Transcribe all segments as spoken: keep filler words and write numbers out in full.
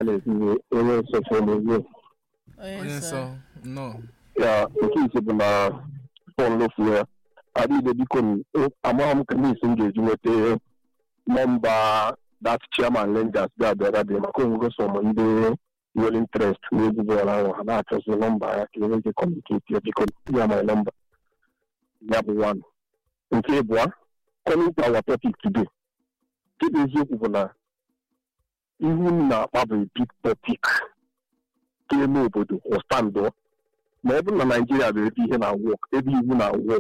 Excellence onye social media. Yes, sir. No. Yeah, nke ise bụ na phone lofu ya. Adịghị biko amaghị m ka n'isi m ga-eji nweta nọmba that chairman Rangers ga-abịara dị maka onwego sọmụ ndị nwere interest n'egwu bọọlụ ahụ ha na-achọzi nọmba ya ka enweghị communicate ya biko ya my number. Ya bụ one. Nke abụọ, coming to our topic today. Kedu eziokwu bụ na ihu na-akpa bụ big topic ga-eme obodo ọstandụ ma ọ bụrụ na Naijiria bụ ebe ihe na-wọk ebe iwu na-wọk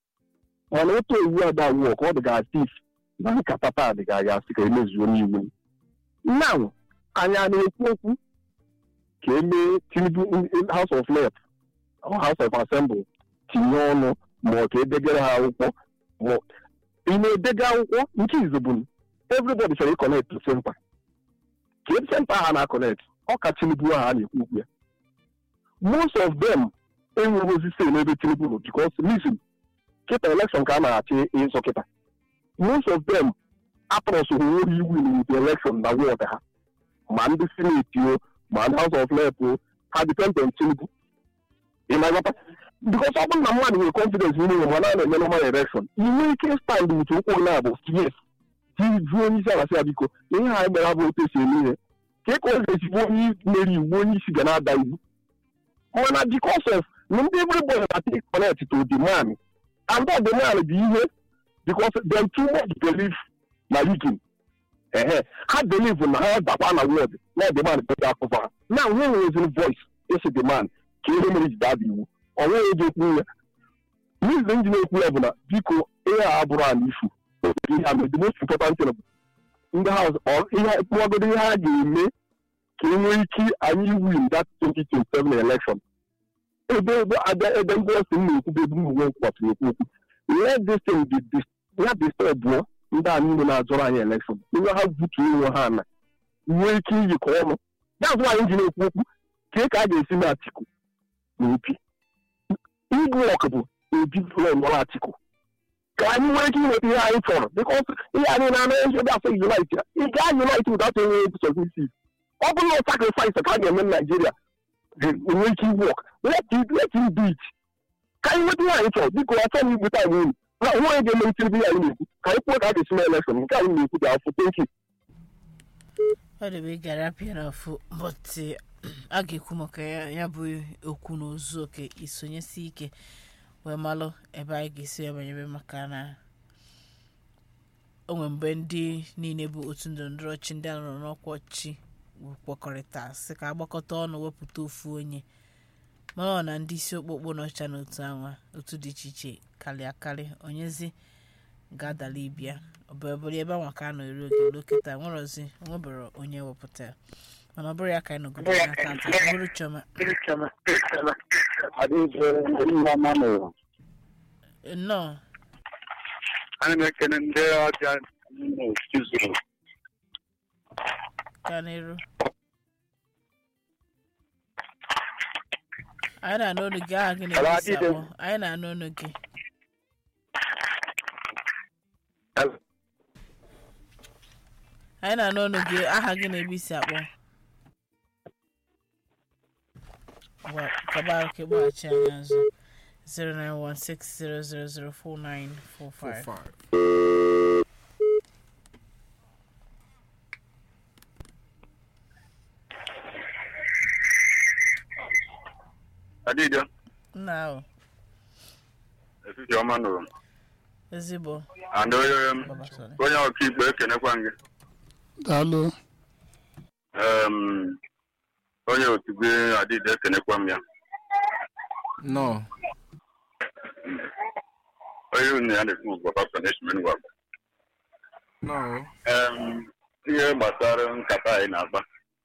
mana otu iwu ada wọk ọ dị ga-asị na nkata taa dị ga-asị ka emezuo n'iwu now anya na-ekwu okwu ka eme Tinubu House of Rep or House of Assembly tinye ọnụ ma ọ ka edegara ha akwụkwọ ma ị na-edega akwụkwọ nke izu bụ everybody chọrọ ịkọnekt to center ka ebe center ha na-akọnekt ọ ka Tinubu ha na-ekwu okwu ya most of them enweghị say n'ebe Tinubu nọ because listen kịta election ka a na-achị ịzọ kịta most of them apros nwere iwu in the election na ward ha ma ndị senate o ma ndị House of Rep ha depend on Tinubu ịmagata because ọ bụrụ na mmadụ nwere confidence n'ime ma na na-eme normal election inwe ike stand with ụkwụ na-abụ yes jụọ onye isi ala sị ya biko ihe ha mere abụ otu esi eme ihe ka ị ka ọ ga-esi onye mere iwu onye isi ga na-ada iwu mana because of ndị everybody na-take connect to the man and that the man bụ ihe because them too much believe na leaking ehe ha believe na ha dakwa na word na the man better cover now when we is voice is the man ka ihe mere jide abụ iwu ọ nweghị ego okwu ya n'ihi ndị na-ekwu ya bụ na biko ihe a abụrụ an issue the most important thing ndị house ihe kpụwagodo ihe ha ga-eme ka e nwee ike anyị win that twenty twenty-seven election ebe ebe ebe ndị ọsị m na-ekwu ebe m nwe nkwatụ ekwu okwu let this thing be ya disturb ndị a niile na-azọrọ anyị election ihe ha butu onwe ha na nwee ike iyikọ ọnụ that's why anyị ji na-ekwu okwu ka ka a ga-esi na Atiku na Obi igwe ọkụ bụ ebi ụlọ Atiku ka anyị nwere ike inweta ihe anyị chọrọ because ihe anyị na-anaghị ebe afọ unite ya ị gaa unite without enwe submissive ọ bụrụ na sacrifice ka a ga-eme na Nigeria nwere ike work let it let it do it ka anyị nweta ihe anyị chọrọ biko achọ m igweta anyị unu na onwe ga-eme ntiribi anyị na-ekwu ka anyị kwuo ka a ga-esi na election nke anyị na-ekwu dị afọ thank you. Ọ dị bụ gara pịara afọ but a ga-ekwu maka ya bụ okwu n'ozu oke isonyesi ike wee malụ ebe anyị ga-esi ya banyere maka na onwe mgbe ndị niile bụ otu ndọrọndọrọ ọchị ndị a nọrọ n'ọkwa ọchị kpọkọrịta sị ka agbakọta ọnụ wepụta ofu onye mana ọ na ndị isi okpokpo n'ọcha n'otu anwa otu dị iche iche karị akarị onyezi ga-adala ibia ọbụbụrụ ebe anwa ka a nọ eri oge lokịta nwere ozi nwebere onye wepụta mana ọ bụrụ ya ka anyị nọgodo na tata bụrụ Chioma nnọọ ana m ekene ndị ọbịa n'ozuzu ka n'iru anyị na-anụ olu gị aha gị na-ebisi akpọ anyị na-anụ olu gị anyị na-anụ olu gị aha gị na-ebisi akpọ kaba ka gbaghachi anyị azụ zero nine one six zero zero zero four nine four five. Adida. No. This is your man. Ezigbo. And um, onye ọka ikpe ekenekwa gị. Daalụ. Um, onye otu gị Adida ekenekwa m ya. No. Onye unu ya na-ekwu gbapa punishment gwa. No. Um, ihe gbasara nkata anyị na-agba.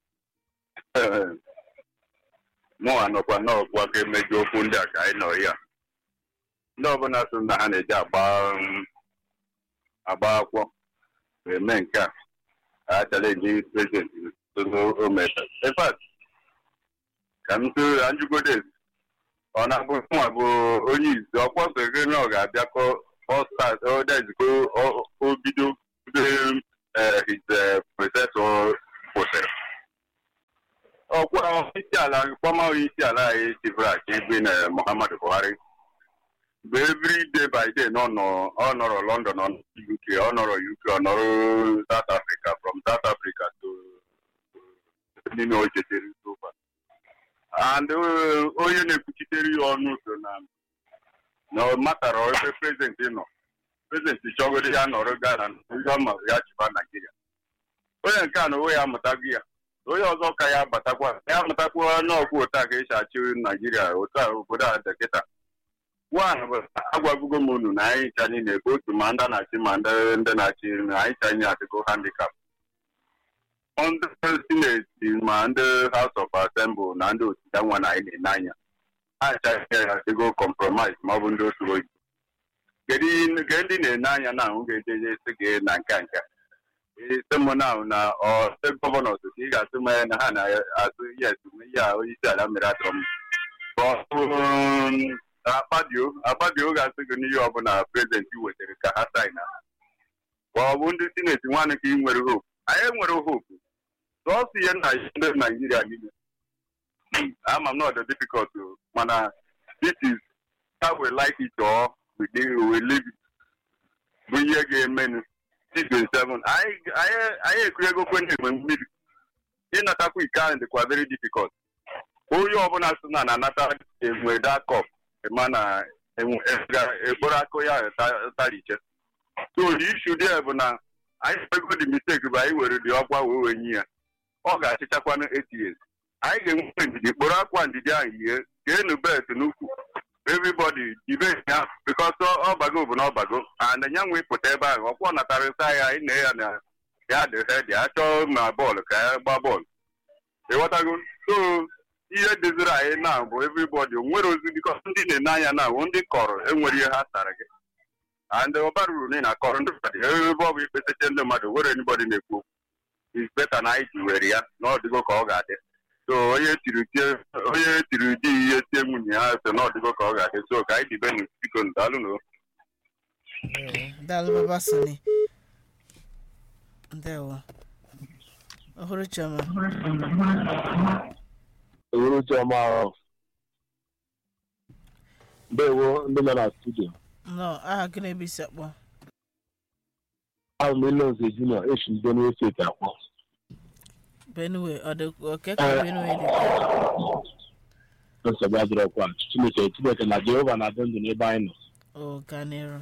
Mụ anọkwa n'ọkwa ka emeji okwu ndị a ka anyị nọ ya. Ndị ọbụla sị na ha na-eji agba agba akwụkwọ eme nke a a chalenji prezident o meta. In fact, ka m tụrụ anjụgodes ọ na-abụ nwa bụ onye izu ọkwa sọ gị na ọ ga-abịakọ ọstat odeziko obido his process kwụsịrị ọkwa isi ala former isi ala anyị chibra ebe na Muhammadu Buhari bụ every day by day nọ ọ nọrọ London ọ U K ọ nọrọ U K ọ nọrọ South Africa from South Africa to n'ime o jetere so far and onye na-ekwuchitere ya ọnụ so na na matara ebe president nọ president chọgoro ya nọrọ Ghana ndị ọma ya chiba Nigeria onye nke a na onwe ya amụtago ya onye ọzọ ka ya abatakwa ya amụtakwa n'ọkwa otu a ka esi achị Nigeria otu a obodo a dekịta one bụ agwabugo m unu na anyị ncha niile ebe otu ma ndị na-achị ma ndị na-achị na anyị ncha anyị adịgo handicap ndị sineti ma ndị House of Assembly na ndị otu ya nwa na anyị na-ene anya ha ncha ya adịgo compromise ma ọ bụ ndị otu oyi kedu ndị na-ene anya na ahụ ga-ejeje esi gị na nka nka semo now na ọ steeti gọvanọ ka ị ga-asị m na ha na-azụ yes ihe a onye isi ala mere atọrọ m akpadio akpadio ga-asị gị n'ihe ọbụla prezidenti wetara ka ha saina ọ bụ ndị sineti nwanne ka ị nwere hope anyị nwere hope sọsọ ihe na ndị Naijiria niile ama m na ọ dị difficult mana this is how we like it or we live it bụ ihe ga-emenu twenty-seven anyị ekwu ego kwenye enwe mmiri ịnatakwa ike ahụ dịkwa very difficult onye ọbụla so na na-anata enwe dakọp mana ekporo akụ ya tariche so the issue there bụ na anyị ego dị mistake bụ anyị were dị ọkwa wee wenye ya ọ ga-achịchakwanụ eight years anyị ga-enwe ndidi kporo akwa ndidi ahụ ihe ga-enu bet n'ukwu everybody debate ya because ọ bago bụ na ọ bago and nya nwe pụta ebe ahụ ọkwọ natara ịsa ya ị na ya na ya dị head ya chọọ ma bọọlụ ka ya gba bọọlụ ịghọtago so ihe dịziri anyị na bụ everybody nwere ozi because ndị na-ene anya na ndị kọrọ enwere ihe ha tara gị and ọbara uru na akọrọ ndị mmadụ ebe ọ bụ ikpeteche ndị mmadụ were anybody na-ekwu is better na anyị ji were ya na ọ dịgo ka ọ ga-adị so onye tiri onye tiri di ihe tie nwunye ha so na ọ dịgo ka ọ ga-adị so ka anyị dibe nu biko daalụ no daalụ baba Sani ndewo ọhụrụ chama ọhụrụ chama ndewo ndị nọ na studio no aha gị na-ebe isi akpọ ahụ m ile ozi junior eshi ndị na-esi ete akpọ Benue ọ dị oke ka Benue dị nsogbu adịrọkwa Chineke Chineke na Jehova na-adị ndụ n'ebe anyị nọ o ganero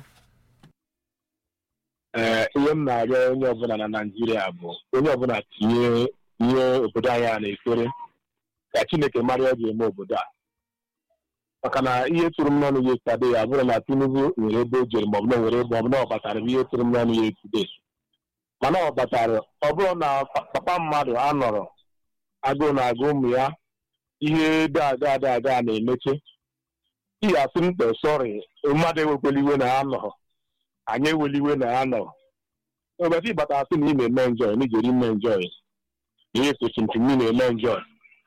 ee ihe m na-arịọ onye ọbụla na Naịjirịa bụ onye ọbụla tinye ihe obodo anyị a na-ekpere ka Chineke mara ọ ga-eme obodo a maka na ihe tụrụ m n'ọnụ ya ekade ya bụrụ na Tinubu nwere ebe o jere maọbụ na nwere ebe ọ bụ na ọ batara bụ ihe tụrụ m n'ọnụ ya ekide mana ọ batara ọ bụrụ na papa mmadụ anọrọ agụụ na-agụ ụmụ ya ihe daada ada na-emeche ihe asị mkpe sọrị mmadụ ewekwela iwe na ya nọrọ anyị eweli iwe na ya nọrọ ụbọchị ịbata asị na ị na-eme njọị na ijeri ime njọị na ihe sochimchi m na-eme njọị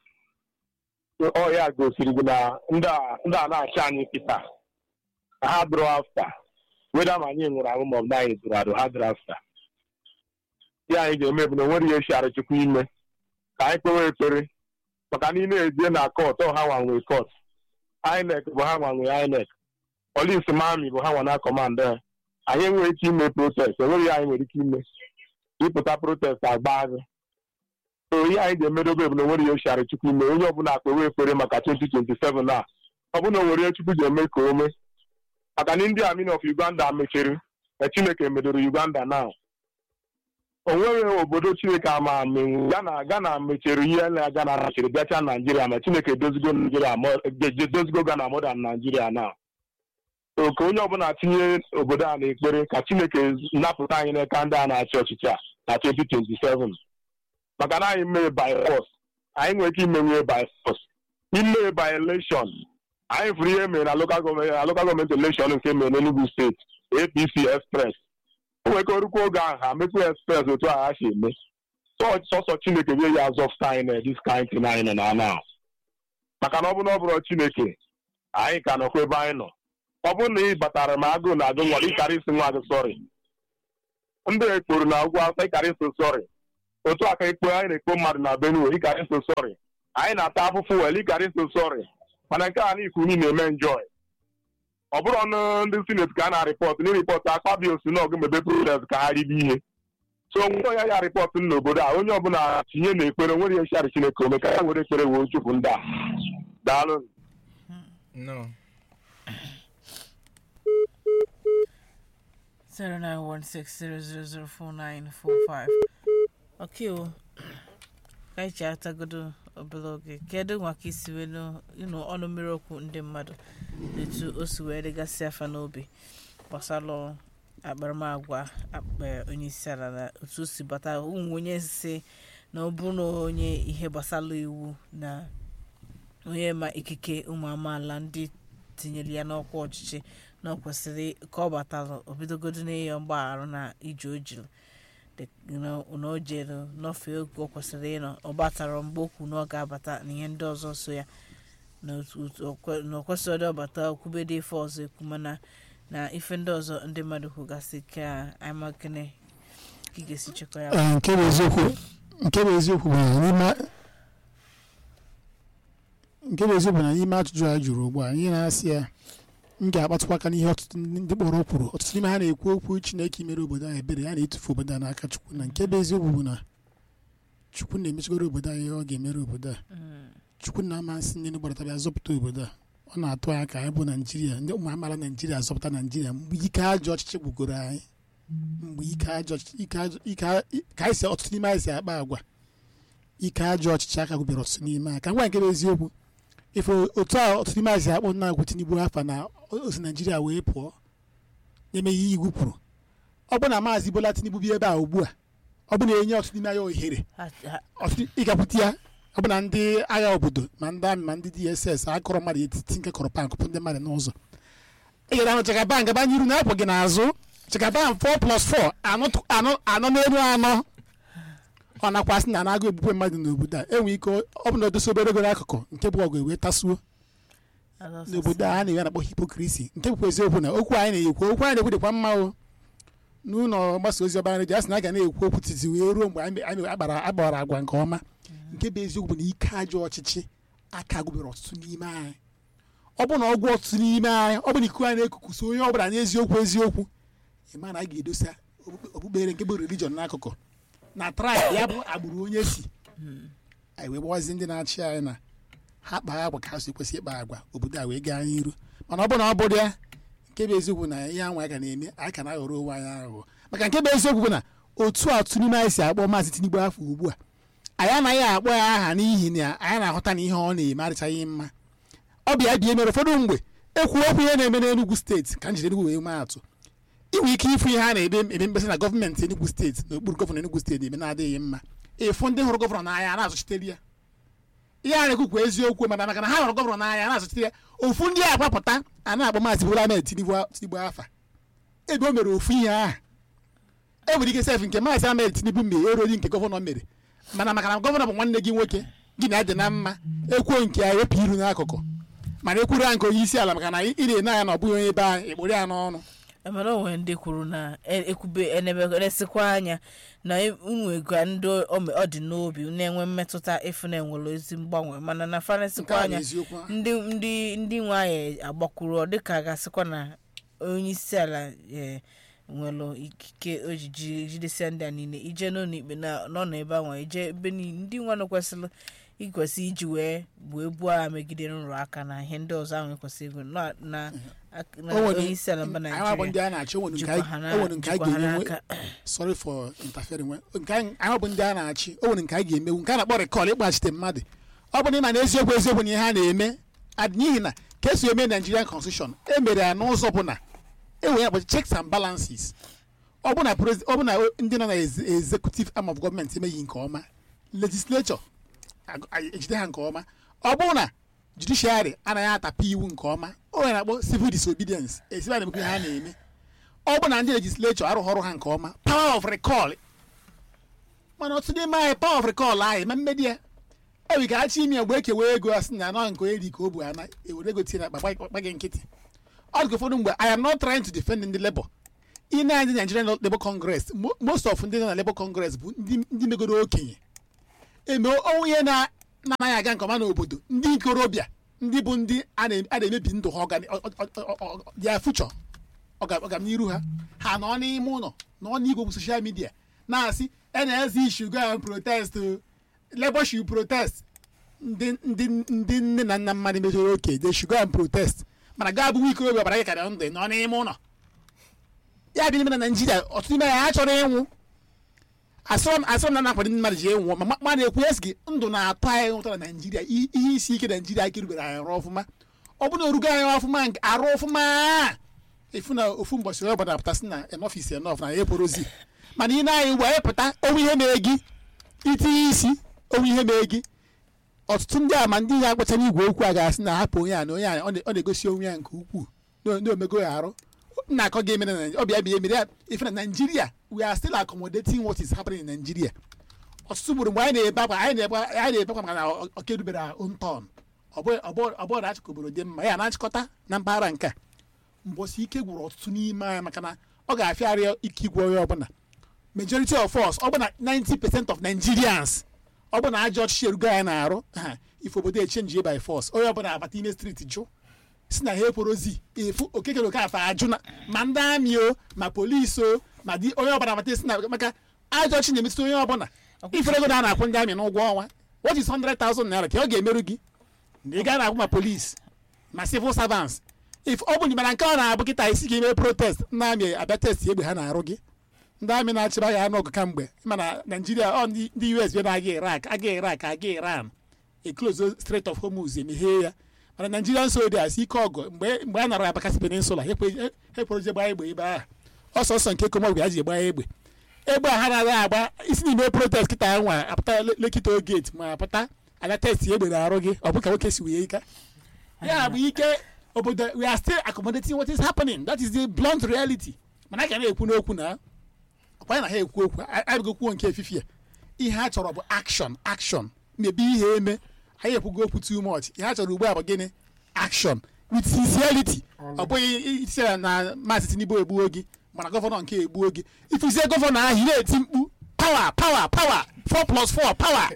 ọ ya gosiri gị na ndị a na-achị anyị kịta ha dụrụ afta weda ma anyị nwụrụ ahụ maọbụ na anyị dụrụ adụ ha dụrụ afta ya anyị ga-eme bụ na onwere ihe chiara chukwu ime ka anyị kpewe ekpere maka na ị na-eje na kọt ọ ha nwanwe kọt INEC bụ ha nwanwe INEC polisi mami bụ ha nwa na kọmand ya anyị enweghị ike ime protest enweghị anyị nwere ike ime ịpụta protest agba agụ so ihe anyị ga-emedobe bụ na onwere ihe chiara chukwu ime onye ọbụla akpewe ekpere maka twenty twenty-seven a ọ bụ na onwere ihe chukwu ji eme ka ome maka na ndị amin of Uganda mechiri na Chineke medoro Uganda na o nweghị obodo Chineke ama amenwu Ghana Ghana mechiri ihe na Ghana nachiri bịacha Naijiria ma Chineke dozigo Naijiria dozigo Ghana more than Naijiria na so ka onye ọbụla tinye obodo a na-ekpere ka Chineke napụta anyị n'aka ndị a na-achị ọchịchị a na twenty twenty-seven maka na anyị mee by force anyị nwere ike imenwe by force ime by election anyị fụrụ ihe mere na local gọọmenti na local gọọmenti election nke mere n'Enugu steeti A P C Express o nwere ka orukwu oge ahụ ha mekwa express otu a ha si eme sọsọ Chineke bie ya azọpụta anyị na dis kind thing anyị nọ na ana maka na ọ bụ na ọ bụrụ Chineke anyị ka nọkwa ebe anyị nọ ọ bụrụ na ị batara ma agụụ na agụ nwa ịkara isi nwa gị sọrị ndị ekporo na ụgwọ asa ịkara isi sọrị otu aka ikpe anyị na-ekpo mmadụ na Benue ịkara isi sọrị anyị na-ata afụfụ weli gari so sorry mana nke a na ifu ni na-eme enjoy ọ bụrụ ọnụ ndị sineti ka a na-arịpọtụ na rịpọtụ akpabi osu na ọgụ mebe protest ka ha ribe ihe so nwe ya ya rịpọtụ n'obodo a onye ọbụla tinye na ekpere nwere ihe shari Chineke ome ka ya nwere ekpere wee chụpụ ndị a daalụ No. zero nine one six zero zero zero four nine four five. Okay, o. Kai chata godo obeloge. Kedu nwaka isi wenu, you know, ọnụ mmiri okwu ndị mmadụ etu o si wee dịgasị afa n'obi gbasara akparamagwa akpa onye isi ala na otu o si bata ụmụ onye si na ọ bụ na onye ihe gbasara iwu na onye ma ikike ụmụ amaala ndị tinyere ya n'ọkwa ọchịchị na ọ kwesịrị ka ọ batara obidogodo n'ihe mgbaghara na ije ojiri na o jere n'ofe oge ọ kwesịrị ịnọ ọ batara mgbe okwu na ọ ga-abata na ihe ndị ọzọ so ya na o kwesịrị ọdị ọbata okwubede ife ọzọ ekwu mana na ife ndị ọzọ ndị mmadụ kwugasị ka anyị makene ka ị ga-esi chekwa ya nke bụ eziokwu nke bụ eziokwu bụ na n'ime nke bụ eziokwu na n'ime ajụjụ a jụrụ ugbu a anyị na-asị ya m ga-akpatụkwa aka n'ihe ọtụtụ ndị kpọrọ kwuru ọtụtụ n'ime ha na-ekwu okwu Chineke mere obodo anyị ebere ya na-etufu obodo a n'aka Chukwu na nke bụ eziokwu bụ na Chukwu na-emechigoro obodo anyị ọ ga-emere obodo a Chukwu na-amasị ndị gbara bịa zọpụta obodo a ọ na-atụ anya ka anyị bụ Naijiria ndị ụmụ amaala Naijiria zọpụta Naijiria mgbe ike ajọ ọchịchị gwugoro anyị mgbe ike ajọ ike ka anyị si ọtụtụ n'ime anyị si akpa agwa ike ajọ ọchịchị aka gwubere ọtụtụ n'ime anyị ka ngwa nke bụ eziokwu ife otu a ọtụtụ n'ime anyị si akpọ na-agwụ Tinubu afa na osi Naijiria wee pụọ na-eme ihe iwu kwuru ọ bụ na Maazị Bola Tinubu bi ebe a ugbu a ọ bụ na-enye ọtụtụ n'ime anyị ohere ọtụtụ ịgapụta ya ọ bụ na ndị agha obodo ma ndị amị ma ndị D S S akọrọ mmadụ etiti nke kọrọ bank pụ ndị mmadụ n'ụzọ ị gara ahụ Chekaban gaba n'iru na apụ gị n'azụ Chekaban four plus four anọ n'elu anọ ọ nakwasị na na-agụ egbukwe mmadụ n'obodo a enwe ike ọ bụ na odosi obere ego n'akụkụ nke bụ ọgụ ewee tasuo n'obodo a na-ewe na-akpọ hipokrisi nke bụkwa eziokwu na okwu anyị na-ekwu okwu anyị na-ekwu dịkwa mma o n'ụlọ mgbasa ozi ọba redio a sị na a ga na-ekwu okwu titi wee ruo mgbe anyị agbara agwa nke ọma nke bụ eziokwu bụ na ike ajọ ọchịchị aka gụbere ọtụtụ n'ime anyị ọ bụ na ọgwụ ọtụtụ n'ime anyị ọ bụ na ikuku anyị na-ekukusi onye ọbụla n'eziokwu eziokwu ịma na a ga-edosa okpukpere nke bụ religion n'akụkụ na tribe ya bụ agbụrụ onye si anyị wee gbawazi ndị na-achị anyị na ha kpaa agwa ka ha si kwesị ịkpa agwa obodo a wee gaa n'iru mana ọ bụ na ọ bụrụ ya nke bụ eziokwu na ihe anwa ka na-eme anyị ka na-aghọrọ onwe anyị aghụghọ maka nke bụ eziokwu bụ na otu atụ n'ime anyị si akpọ Maazị Tinubu afọ ugbu a anyị anaghị akpọ ya aha n'ihi na anyị na-ahụta na ihe ọ na-eme adịchaghị mma ọ bịa bịa mere ụfọdụ mgbe ekwu okwu ihe na-eme n'Enugu steeti ka njide Enugu wee maa atụ inwe ike ịfụ ihe a na-ebe ebe mkpesa na gọọmenti Enugu steeti na okpuru gọvanọ Enugu steeti eme na-adịghị mma efu ndị hụrụ gọvanọ n'anya na-azụchitere ya ihe a na-ekwukwa eziokwu mana maka na ha hụrụ gọvanọ n'anya na-azụchitere ya ofu ndị a gbapụta a na-akpọ Maazị Bola Ahmed Tinubu afa ebe o mere ofu ihe ahụ e nwere ike sef nke Maazị Ahmed Tinubu mere erori nke gọvanọ mere mana maka na gọvanọ bụ nwanne gị nwoke gị na-adị na mma ekwuo nke ya wepụ iru n'akụkụ mana ekwuru ya nke onye isi ala maka na ị na-ene anya na ọ bụghị onye ebe anyị ekpori ya n'ọnụ emere onwe ndị kwuru na ekwube eneberesikwa anya na unu ego ndị ọ dị n'obi na-enwe mmetụta efu na-enwere ezi mgbanwe mana na fanesikwa anya ndị ndị ndị nwe anyị agbakwuru dịka gasịkwa na onye isi ala nwere ikike ojiji jidesia ndị a niile ije n'ụlọ ikpe na nọ n'ebe ahụ ije ebe ndị nwanne kwesịrị ikwesị iji wee wee buo agha megide nrụrụ aka na ihe ndị ọzọ ahụ ekwesịrị ego na na onye isi ala mba Naịjirịa sorry for interfering anyị bụ ndị a na-achị o nwere nke anyị ga-emewu nke a na-akpọ rekọl ịkpaghachite mmadụ ọ bụ na ịma na eziokwu eziokwu na ihe ha na-eme n'ihi na ka esi eme Nigerian Constitution e mere ya n'ụzọ bụ na enwere ya kpọchi checks and balances ọ bụ na ndị nọ na executive arm of government emeghị nke ọma legislature ejide ha nke ọma ọ bụrụ na judiciary anaghị atapụ iwu nke ọma o nwere akpọ civil disobedience esiba na-emekwe ha na-eme ọ bụ na ndị legislature arụghị ọrụ ha nke ọma power of recall mana otu n'ime anyị power of recall anyị ma mmedi ya ewi ka achị ime mgbe ekewe ego asị na anọ nke onye dị ka o bu ana ewere ego tinye na akpa gị nkịtị ọ dị ka ụfọdụ mgbe I am not trying to defend ndị Labour ị na-anyị Nigerian Labour Congress most of ndị nọ na Labour Congress bụ ndị megoro okenye eme onwe ihe na na-anaghị aga nke ọma n'obodo ndị nkorobịa ndị bụ ndị a na-emebi ndụ ha ya fuchọ ọganiru ha ha nọ n'ime ụlọ nọ n'igwe bụ soshal midia na-asị N L C should go and protest Labour should protest ndị ndị nne na nna mmadụ mejọrọ oke they should go and protest mana gaa bụ ikorobịa ọbara gị karịa ndụ nọ n'ime ụlọ ya dị n'ime na Naịjirịa ọtụtụ n'ime ya ha chọrọ ịnwụ asọrọ na na-akwado ndị mmadụ ji enwụ ma ma na-ekwu esi gị ndụ na-atọ anyị ụtọ na Naịjirịa ihe isi ike Naịjirịa aka erubere anyị arụ ọfụma ọ bụ na orugo anyị ọfụma arụ ọfụma efu na ofu mbọchị ọ bụla pụtasị na n'ọfịs enof na ya porozi mana ị na-anyị ugbo anyị pụta onwe ihe mee gị itinye isi onwe ihe mee gị ọtụtụ ndị ama ndị ya akpacha n'igwe okwu a ga-asị na hapụ onye a na onye a ọ na-egosi onwe ya nke ukwuu ndị omego ya arụ na-akọ gị emere na ọbịa bịa emere ya ife na Nigeria we are still accommodating what is happening in Nigeria. ọtụtụ gburu mgbe anyị na-ebe akwa anyị na-ebe anyị na-ebe akwa maka na ọkerubere ntọn ọbụrụ na-achịkọ obodo dị mma ya na-achịkọta na mpaghara nke a mbọsị ike gwụrụ ọtụtụ n'ime anyị maka na ọ ga-afịarị ike igwe onye ọbụla majority of us ọ bụ na ninety percent of Nigerians ọ bụ na ajọ ọchịchị erugo anyị na-arụ ha ife obodo echenji by force onye ọbụla abata ime streeti jụ si na ha ekporozi efu okekere oke afa ajụ na ma ndị amị o ma polisi o ma di onye ọbụla abata si na maka ajọ ọchịchị na-emetụta onye ọbụla ifere ego na a na-akwụ ndị amị n'ụgwọ ọnwa what is one hundred thousand naira ka ọ ga-emerụ gị na ị gaa na-akwụ ma polisi ma civil servants if ọ bụ mana nke ọ na-abụ kịta isi ka ime protest ndị amị abịa test egbe ha na-arụ gị ndị amị na-achịba ya n'ọgụ kamgbe mana Nigeria ọ ndị U S bịa na-aga Iraq aga Iraq aga Iran eclose Strait of Hormuz emeghee ya mana Nigerian soldiers ike ọgụ mgbe mgbe a nara Abakasi Peninsula hepụrụje gbaa egbe ebe ahụ ọsọsọ nke komọgwụ ya ji gbaa egbe egbe a ha na-agaghị agba isi n'ime protest kịta nwa apụta Lekki toll gate ma apụta ala test egbe na-arụ gị ọ bụ ka nwoke si wee ike ya bụ ike obodo we are still accommodating what is happening that is the blunt reality mana a ga na-ekwu n'okwu na ọkwa na ha ekwu okwu abụgokwuo nke efifie ihe a chọrọ bụ action action mebi ihe eme anyị ekwugo okwu too much ihe a chọrọ ugbu a bụ gịnị action with sincerity ọ bụghị itiara na Maazị Tinubu egbuo gị mana gọvanọ nke egbuo gị ifuzie gọvanọ ahụ ị na-eti mkpu power power power four plus four power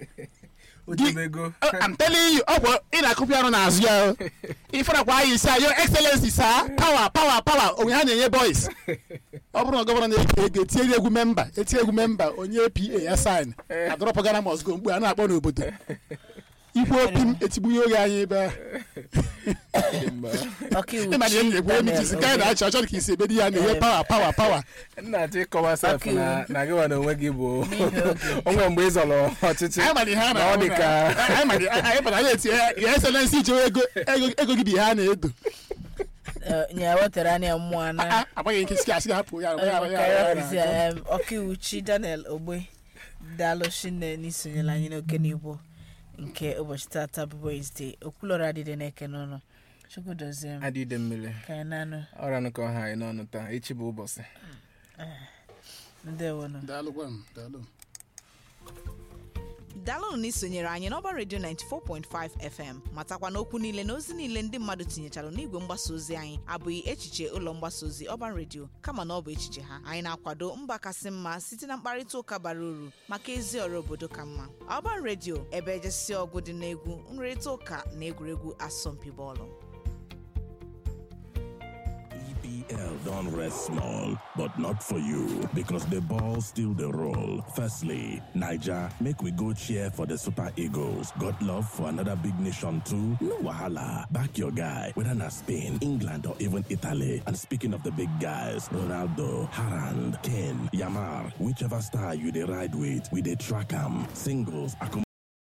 I'm telling you ọ bụ ị na-akụpị ọrụ n'azụ ya ịfụrakwa anyị isi your excellency sa power power power onwe ha na-enye boys ọ bụrụ na gọvanọ na-eke ego etinye egwu memba etinye egwu memba onye P A ya sign adọrọpụ Ghana must go mgbe a na-akpọ n'obodo ikwu opi m etigbughị oge anyị ebe ịma na ihe na-ekwu emijisi ka anyị na-achọ achọ ka isi ebe di ya na-enye pawa pawa pawa nna achọ ịkọwa sef na gị nwa na onwe gị bụ onwe mgbe ị zọrọ ọchịchị na ọ dị ka anyị bara anyị etinye ya excellency ichewe ego gị bụ ihe a na-edo nya wetara anya mmụọ na agbaghị nke sika asị hapụ ya ọkaiwu Daniel Ogbe daalụshinne n'isonyela anyị n'oke n'igbo nke ụbọchị tata bụ Wednesday okwulọrọ adịdị n'eke n'ọnụ Chukwu dozie m adịdị mmiri ka anyị na-anụ ọra nụ ka ọha anyị n'ọnụ taa echi bụ ụbọchị ndewonụ daalụkwa m daalụ daalụ na isonyere anyị n'ọba redio ninety-four point five F M matakwa n'okwu niile na ozi niile ndị mmadụ tinyechara n'igwe mgbasa ozi anyị abụghị echiche ụlọ mgbasa ozi ọba redio kama na ọ bụ echiche ha anyị na-akwado mba kasị mma site na mkparịta ụka bara uru maka ezi ọrụ obodo ka mma ọba redio ebe ejesi ọgụ dị n'egwu nrịrịta ụka na egwuregwu asọmpi bọọlụ E P L don't rest small, but not for you, because the ball still the roll. Firstly, Niger, make we go cheer for the Super Eagles. Got love for another big nation too? No wahala. Back your guy, whether na Spain, England, or even Italy. And speaking of the big guys, Ronaldo, Haaland, Kane, Yamar, whichever star you dey ride with, we dey track 'em. Singles,